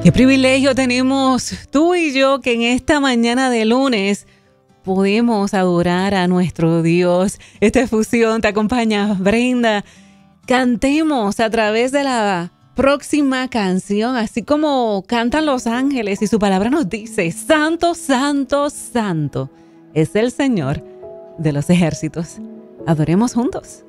Qué privilegio tenemos tú y yo que en esta mañana de lunes podemos adorar a nuestro Dios. Esta fusión te acompaña Brenda. Cantemos a través de la próxima canción, así como cantan los ángeles y su palabra nos dice: Santo, Santo, Santo es el Señor de los ejércitos. Adoremos juntos.